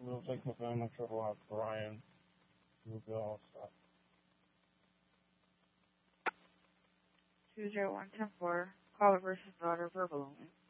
We'll take my family trouble out, Brian. We'll be all set. 20110-4, caller versus daughter, verbal only.